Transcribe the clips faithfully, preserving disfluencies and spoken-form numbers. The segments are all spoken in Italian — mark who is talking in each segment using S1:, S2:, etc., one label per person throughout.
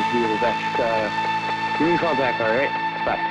S1: do the best. Uh, you're in contact, all right? Bye.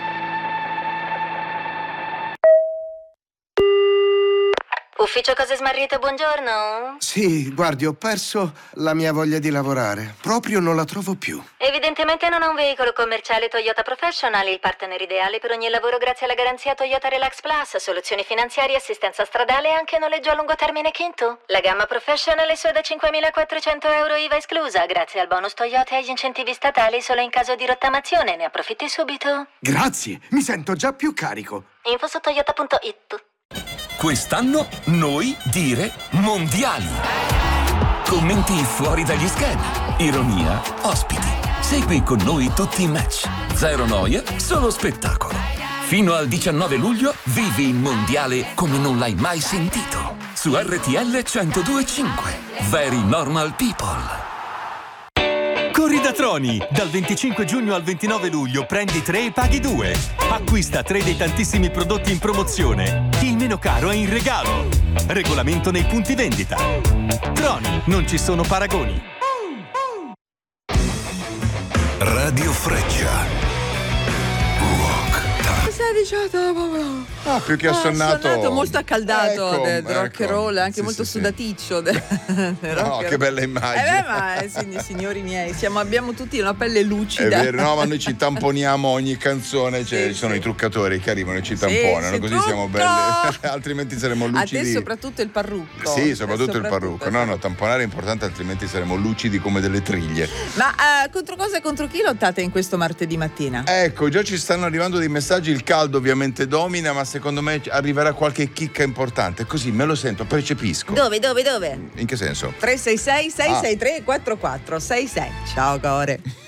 S2: Ufficio Cose Smarrite, buongiorno.
S3: Sì, guardi, ho perso la mia voglia di lavorare. Proprio non la trovo più.
S2: Evidentemente non ha un veicolo commerciale Toyota Professional, il partner ideale per ogni lavoro grazie alla garanzia Toyota Relax Plus, soluzioni finanziarie, assistenza stradale e anche noleggio a lungo termine Kinto. La gamma Professional è sua da cinquemilaquattrocento euro I V A esclusa, grazie al bonus Toyota e agli incentivi statali solo in caso di rottamazione. Ne approfitti subito.
S3: Grazie, mi sento già più carico.
S2: Info su toyota punto it.
S4: Quest'anno noi dire mondiali. Commenti fuori dagli schemi, ironia, ospiti. Segui con noi tutti i match. Zero noia, solo spettacolo. Fino al diciannove luglio vivi il mondiale come non l'hai mai sentito. Su R T L centodue e cinque. Very Normal People.
S5: Corri da Troni! Dal venticinque giugno al ventinove luglio prendi tre e paghi due. Acquista tre dei tantissimi prodotti in promozione. Il meno caro è in regalo. Regolamento nei punti vendita. Troni, non ci sono paragoni.
S6: Radio Freccia.
S7: Sei diciamo proprio.
S8: Ah, più che assonnato.
S7: Ah, molto accaldato
S8: ecco,
S7: del rock and roll, anche
S8: sì,
S7: molto
S8: sì,
S7: sudaticcio. Del, del
S8: no, che bella immagine.
S7: Eh beh, ma sì, signori miei, siamo, abbiamo tutti una pelle lucida.
S8: È vero, no, ma noi ci tamponiamo ogni canzone, cioè
S7: sì,
S8: ci sono
S7: sì.
S8: i truccatori che arrivano e ci
S7: Sì,
S8: tamponano,
S7: sì,
S8: così
S7: tutto.
S8: siamo belli, altrimenti saremo lucidi.
S7: A te soprattutto il parrucco.
S8: Sì, soprattutto,
S7: soprattutto
S8: il parrucco. No, no, tamponare è importante, altrimenti saremo lucidi come delle triglie.
S7: Ma uh, contro cosa e contro chi lottate in questo martedì mattina?
S8: Ecco, già ci stanno arrivando dei messaggi, il caldo ovviamente domina, ma secondo me arriverà qualche chicca importante, così me lo sento, percepisco.
S7: Dove, dove, dove?
S8: In che senso?
S7: tre sei sei sei sei tre quattro quattro sei sei. Ciao Core.